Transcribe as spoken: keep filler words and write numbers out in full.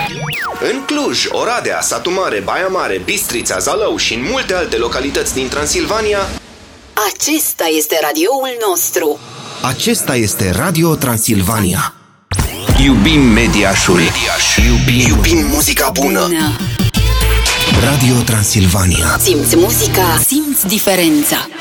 În Cluj, Oradea, Satu Mare, Baia Mare, Bistrița, Zalău și în multe alte localități din Transilvania, acesta este radioul nostru. Acesta este Radio Transilvania. Iubim Mediașul, Mediaș. Iubim, iubim muzica bună. Bună. Radio Transilvania. Simți muzica, simți diferența.